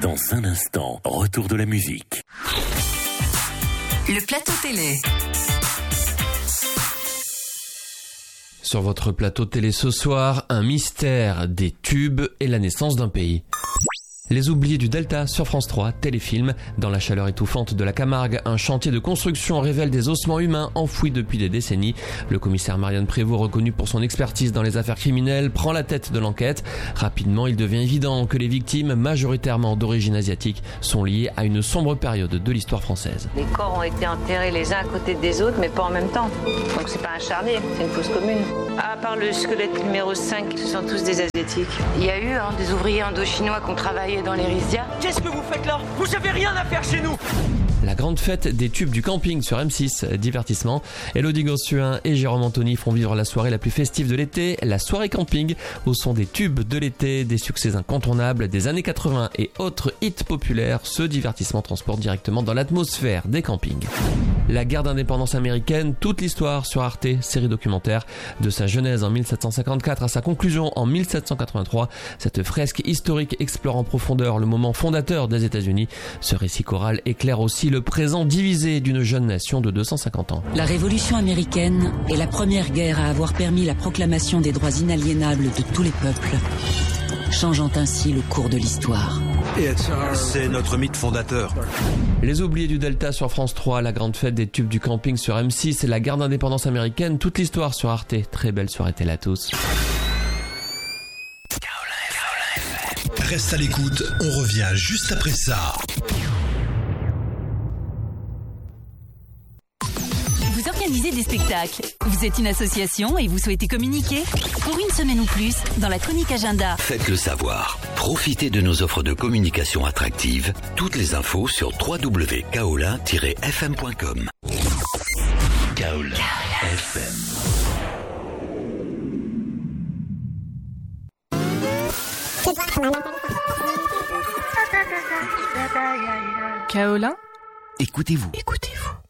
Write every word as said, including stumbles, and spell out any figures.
Dans un instant, retour de la musique. Le plateau télé. Sur votre plateau télé ce soir, un mystère, des tubes et la naissance d'un pays. Les oubliés du Delta sur France trois, téléfilm. Dans la chaleur étouffante de la Camargue, un chantier de construction révèle des ossements humains enfouis depuis des décennies. Le commissaire Marianne Prévost, reconnu pour son expertise dans les affaires criminelles, prend la tête de l'enquête. Rapidement, il devient évident que les victimes, majoritairement d'origine asiatique, sont liées à une sombre période de l'histoire française. Les corps ont été enterrés les uns à côté des autres, mais pas en même temps. Donc c'est pas un charnier, c'est une fosse commune. À part le squelette numéro cinq, ce sont tous des asiatiques. Il y a eu hein, des ouvriers indochinois qui ont travaillé dans les rizières. Qu'est-ce que vous faites là? Vous avez rien à faire chez nous. La grande fête des tubes du camping sur M six, divertissement. Elodie Gossuin et Jérôme Anthony font vivre la soirée la plus festive de l'été, la soirée camping, au son des tubes de l'été, des succès incontournables des années quatre-vingts et autres hits populaires. Ce divertissement transporte directement dans l'atmosphère des campings. La guerre d'indépendance américaine, toute l'histoire sur Arte, série documentaire. De sa genèse en mille sept cent cinquante-quatre à sa conclusion en mille sept cent quatre-vingt-trois, cette fresque historique explore en profondeur le moment fondateur des États-Unis. Ce récit choral éclaire aussi le présent divisé d'une jeune nation de deux cent cinquante ans. La Révolution américaine est la première guerre à avoir permis la proclamation des droits inaliénables de tous les peuples, changeant ainsi le cours de l'histoire. C'est notre mythe fondateur. Les oubliés du Delta sur France trois, la grande fête des tubes du camping sur M six et la guerre d'indépendance américaine, toute l'histoire sur Arte. Très belle soirée télé à tous. Reste à l'écoute, on revient juste après ça. Vous organisez des spectacles. Vous êtes une association et vous souhaitez communiquer? Pour une semaine ou plus, dans la chronique agenda. Faites-le savoir. Profitez de nos offres de communication attractives. Toutes les infos sur w w w point kaolin tiret f m point com. Kaolin F M. Kaolin, Écoutez-vous. écoutez-vous.